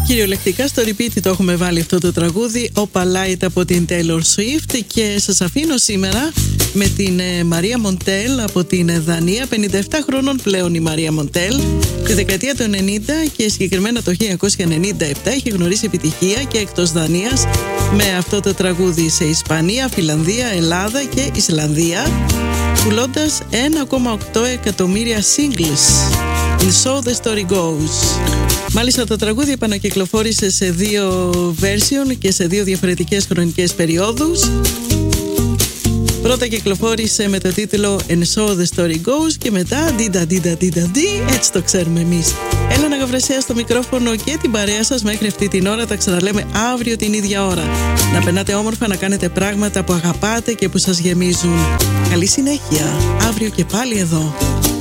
Κυριολεκτικά στο repeat το έχουμε βάλει αυτό το τραγούδι, Opa Light από την Taylor Swift, και σας αφήνω σήμερα με την Μαρία Μοντέλ από την Δανία. 57 χρόνων πλέον η Μαρία Μοντέλ. Τη δεκαετία του 90 και συγκεκριμένα το 1997 έχει γνωρίσει επιτυχία και εκτός Δανίας με αυτό το τραγούδι σε Ισπανία, Φιλανδία, Ελλάδα και Ισλανδία, πουλώντας 1,8 εκατομμύρια singles. And so the story goes. Μάλιστα το τραγούδι επανακυκλοφόρησε σε 2 version και σε 2 διαφορετικές χρονικές περιόδους. Πρώτα κυκλοφόρησε με το τίτλο And so the story goes και μετά έτσι το ξέρουμε εμείς. Έλενα Γαβρεσέα στο μικρόφωνο και την παρέα σας μέχρι αυτή την ώρα. Τα ξαναλέμε αύριο την ίδια ώρα. Να περνάτε όμορφα, να κάνετε πράγματα που αγαπάτε και που σας γεμίζουν. Καλή συνέχεια. Αύριο και πάλι εδώ.